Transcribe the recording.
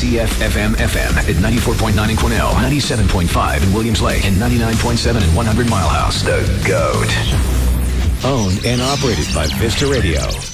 WCF-FM FM at 94.9 in Quesnel, 97.5 in Williams Lake, and 99.7 in 100 Mile House. The GOAT. Owned and operated by Vista Radio.